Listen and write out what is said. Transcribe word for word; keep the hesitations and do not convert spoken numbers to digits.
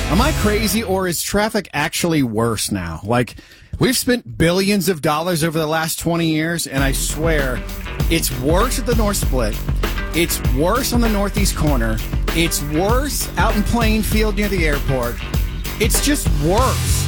Am I crazy, or is traffic actually worse now? Like, we've spent billions of dollars over the last twenty years, and I swear it's worse at the North Split. It's worse on the Northeast corner. It's worse out in Plainfield near the airport. It's just worse.